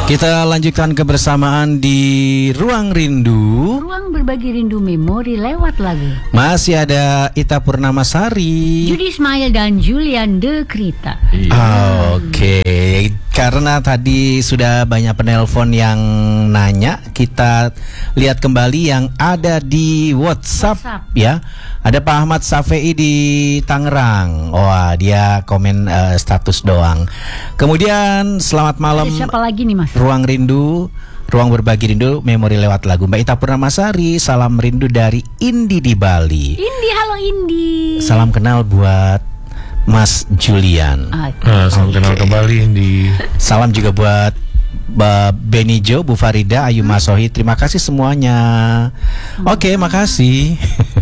Kita lanjutkan kebersamaan di Ruang Rindu. Ruang berbagi rindu memori lewat lagu. Masih ada Ita Purnamasari, Judi Ismail dan Julian De Krita. Oke, karena tadi sudah banyak penelpon yang nanya, kita lihat kembali yang ada di WhatsApp. Ya. Ada Pak Ahmad Safei di Tangerang. Wah, dia komen status doang. Kemudian selamat malam. Ada siapa lagi nih, Mas? Ruang Rindu, ruang berbagi rindu, memori lewat lagu. Mbak Ita Purnamasari, salam rindu dari Indi di Bali. Indi, halo Indi. Salam kenal buat Mas Julian. Salam kenal kembali Indi. Salam juga buat Mbak Benijo, Bu Farida, Ayu Masohi. Terima kasih semuanya. Oke, makasih.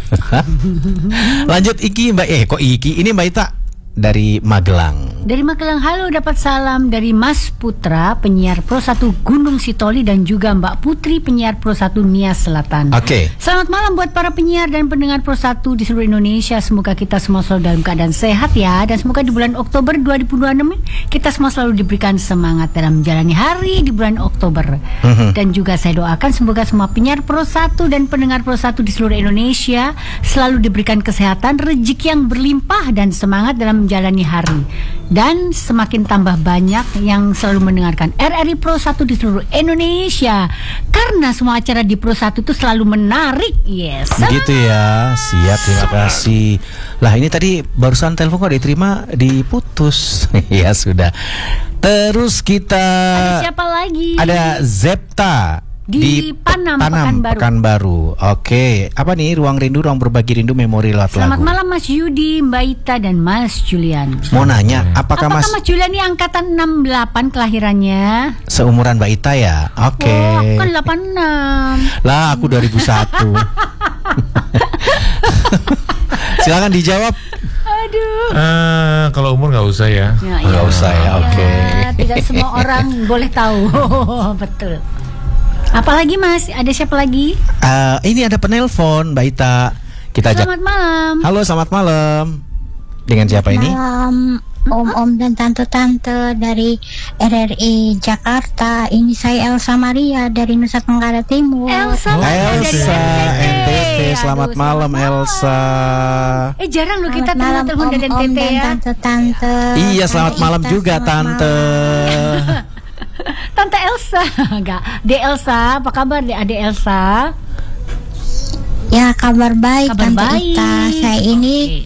Lanjut Iki, Mbak. Kok Iki? Ini Mbak Ita dari Magelang. Dari Magelang, halo, dapat salam dari Mas Putra, penyiar Pro 1 Gunung Sitoli, dan juga Mbak Putri, penyiar Pro 1 Nias Selatan. Oke. Selamat malam buat para penyiar dan pendengar Pro 1 di seluruh Indonesia. Semoga kita semua selalu dalam keadaan sehat ya. Dan semoga di bulan Oktober 2026 kita semua selalu diberikan semangat dalam menjalani hari di bulan Oktober. Dan juga saya doakan semoga semua penyiar Pro 1 dan pendengar Pro 1 di seluruh Indonesia selalu diberikan kesehatan, rezeki yang berlimpah, dan semangat dalam menjalani hari. Dan semakin tambah banyak yang selalu mendengarkan RRI Pro 1 di seluruh Indonesia, karena semua acara di Pro 1 itu selalu menarik. Yes. Begitu ya. Siap, terima kasih. Lah, ini tadi barusan telepon kok diterima, diputus. Ya sudah. Terus kita Ada siapa lagi? Ada Zepta di Panam, Pekanbaru. Oke, apa nih Ruang Rindu, ruang berbagi rindu, memori lewat lagu. Selamat malam Mas Yudi, Mbak Ita, dan Mas Julian. Mau nanya, apakah Mas Julian ini angkatan 68 kelahirannya? seumuran Mbak Ita ya? Oke. Oh, kan 86. Lah, aku 2001. Silakan dijawab. Aduh. Kalau umur nggak usah ya. Nggak usah ya, oke. Tidak semua orang boleh tahu. Betul. Apalagi Mas? Ada siapa lagi? Ini ada penelpon Mbak Ita. Kita ajak. Selamat malam. Halo, selamat malam. Dengan siapa ini? Malam, om-om dan tante-tante dari RRI Jakarta. Ini saya Elsa Maria dari Nusa Tenggara Timur. Elsa NTT. Selamat malam Elsa. Jarang loh kita malam, telepon dari om-om NTT dan ya. tante-tante. Iya, selamat Tante malam Ita, juga selamat Tante. malam. Tante Elsa. Enggak. De Elsa, apa kabar De Ade Elsa? Ya, kabar baik Kabar Tante baik. Ita. Saya ini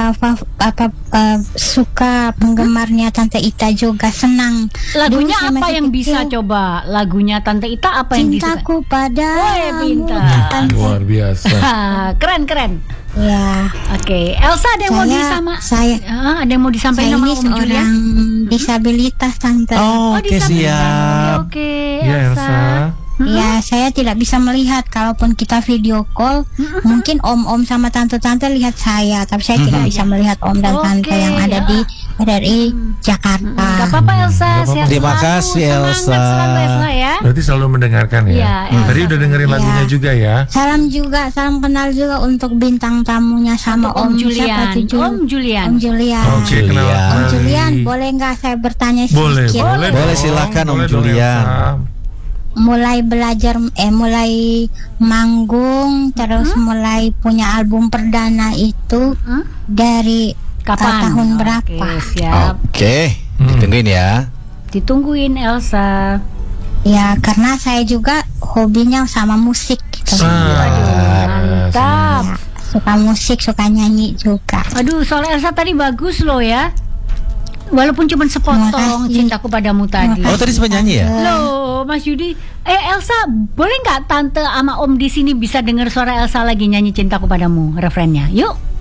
suka penggemarnya Tante Ita juga, senang. Lagunya Dulu saya apa masih yang bisa kecil, coba? Lagunya Tante Ita apa yang disuka? Cintaku padamu. Woi, pintar. Luar biasa. Keren. Ya. Oke, Elsa ada yang mau ada yang mau disampaikan Saya sama ini Om Julian? seorang disabilitas Tante. Oke, siap. Oke, Ya Elsa. Ya, saya tidak bisa melihat. Kalaupun kita video call, mungkin om-om sama tante-tante lihat saya, tapi saya tidak bisa melihat om dan tante Oke, yang ada ya. di RRI Jakarta. Gak apa-apa Elsa, sehat Terima selalu, kasih, semangat Elsa. selalu Elsa ya. Berarti selalu mendengarkan ya. Iya, Elsa. Tadi udah dengerin lagunya juga ya. Salam kenal juga untuk bintang tamunya sama Om Om Julian. siapa tuh, Om Julian. Om Julian. Oke, kenal. Om Julian, boleh nggak saya bertanya Boleh, sedikit? boleh. Boleh, dong. silakan, Om Boleh dong, Julian. Elsa. Mulai belajar, mulai manggung, terus mulai punya album perdana itu dari Kapan? tahun Oke, berapa? siap. Oke, ditungguin ya. Ditungguin Elsa. Ya, karena saya juga hobinya sama musik gitu. Mantap. Ya, suka musik, suka nyanyi juga. Aduh, soal Elsa tadi bagus loh ya. Walaupun cuma sepotong Terima kasih. Cintaku Padamu tadi. Oh, tadi sempat nyanyi ya? Loh, Mas Yudi. Elsa, boleh nggak tante sama Om di sini bisa dengar suara Elsa lagi nyanyi Cintaku Padamu, refrennya? Yuk.